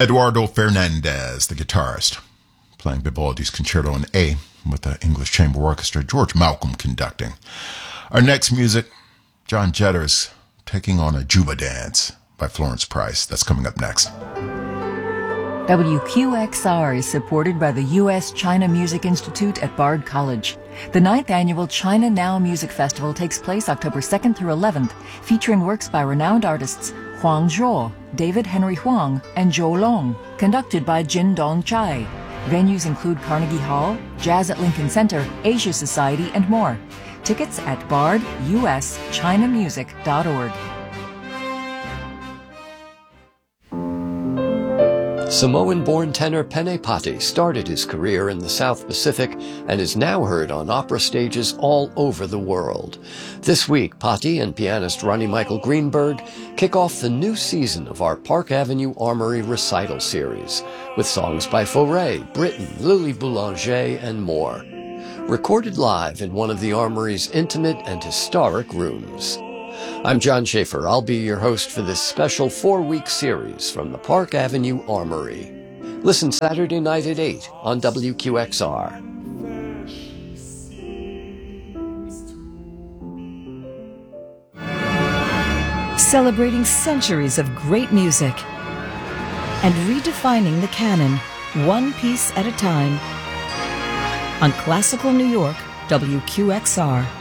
Eduardo Fernandez, the guitarist, playing Vivaldi's Concerto in A with the English Chamber Orchestra, George Malcolm conducting. Our next music, John Jetter's taking on a Juba Dance by Florence Price. That's coming up next. WQXR is supported by the U.S. China Music Institute at Bard College. The 9th annual China Now Music Festival takes place October 2nd through 11th, featuring works by renowned artists Huang Zhuo, David Henry Huang, and Zhou Long, conducted by Jin Dong Chai. Venues include Carnegie Hall, Jazz at Lincoln Center, Asia Society, and more. Tickets at barduschinamusic.org. Samoan-born tenor Pene Pati started his career in the South Pacific and is now heard on opera stages all over the world. This week, Pati and pianist Ronnie Michael Greenberg kick off the new season of our Park Avenue Armory recital series with songs by Fauré, Britten, Lily Boulanger, and more. Recorded live in one of the Armory's intimate and historic rooms. I'm John Schaefer. I'll be your host for this special 4-week series from the Park Avenue Armory. Listen Saturday night at 8 on WQXR. Celebrating centuries of great music and redefining the canon, one piece at a time. On Classical New York, WQXR.